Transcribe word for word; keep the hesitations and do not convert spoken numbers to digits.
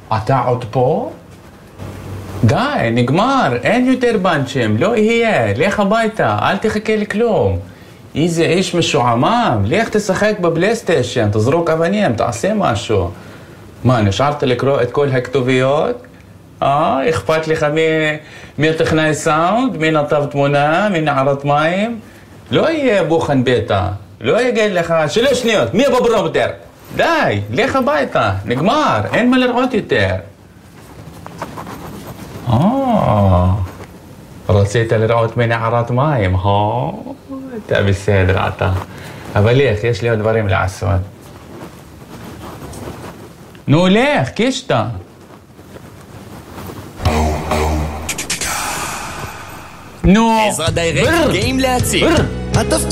אתה עוד פה? די, נגמר, אין יותר בנצ'ים, לא יהיה, לך הביתה, אל תחכה לכלום. איזה איש משועמם, לך תשחק בבלייסטיישן, תזרוק אבנים, תעשה משהו. מה, נשארת לקרוא את כל הכתוביות? אה, אכפת לך מי טכנאי סאונד, מי נתב תמונה, מי נערת מים? לא יהיה בוחן ביתה, לא יגיד לך, שלוש שניות, מי בברומטר? די, לך הביתה, נגמר, אין מה לראות יותר. אה, רצית לראות מי נערת מים, אה? אתה בסדר, אתה. אבל לך, יש לי עוד דברים לעשות. נו, לך, קישטה. נו, עזרא דיירקט, גאים להציג. התפקיד